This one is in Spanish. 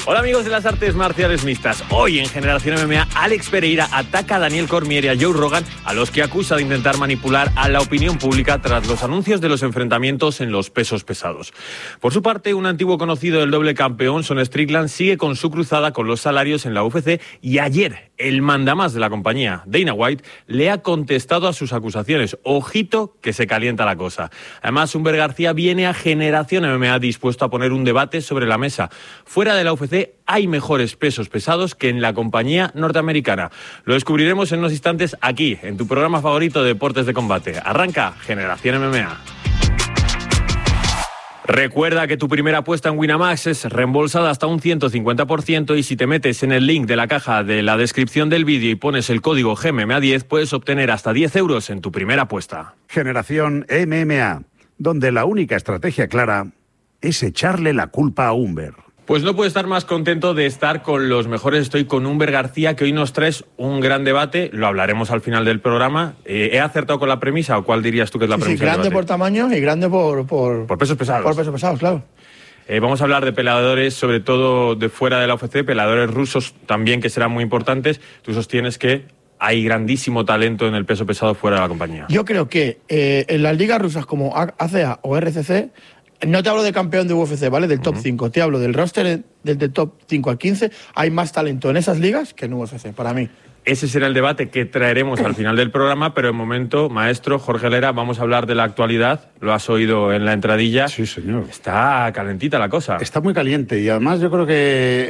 Hola amigos de las artes marciales mixtas. Hoy en Generación MMA, Alex Pereira ataca a Daniel Cormier y a Joe Rogan, a los que acusa de intentar manipular a la opinión pública tras los anuncios de los enfrentamientos en los pesos pesados. Por su parte, un antiguo conocido del doble campeón, Sean Strickland, sigue con su cruzada con los salarios en la UFC y ayer el mandamás de la compañía, Dana White, le ha contestado a sus acusaciones. Ojito que se calienta la cosa. Además, Humber García viene a Generación MMA dispuesto a poner un debate sobre la mesa. Fuera de la UFC hay mejores pesos pesados que en la compañía norteamericana. Lo descubriremos en unos instantes aquí, en tu programa favorito de Deportes de Combate. Arranca Generación MMA. Recuerda que tu primera apuesta en Winamax es reembolsada hasta un 150% y si te metes en el link de la caja de la descripción del vídeo y pones el código GMMA10 puedes obtener hasta 10 euros en tu primera apuesta. Generación MMA, donde la única estrategia clara es echarle la culpa a Humber. Pues no puedo estar más contento de estar con los mejores. Estoy con Humber García, que hoy nos traes un gran debate. Lo hablaremos al final del programa. ¿He acertado con la premisa o cuál dirías tú que es la premisa? Sí, grande por tamaño y grande por pesos pesados. Por pesos pesados, claro. Vamos a hablar de peleadores, sobre todo de fuera de la UFC, peleadores rusos también, que serán muy importantes. Tú sostienes que hay grandísimo talento en el peso pesado fuera de la compañía. Yo creo que en las ligas rusas como ACA o RCC, no te hablo de campeón de UFC, ¿vale? Del top 5. Te hablo del roster del top 5 al 15. Hay más talento en esas ligas que en UFC, para mí. Ese será el debate que traeremos al final del programa, pero de momento, maestro Jorge Lera, vamos a hablar de la actualidad. Lo has oído en la entradilla. Sí, señor. Está calentita la cosa. Está muy caliente y además yo creo que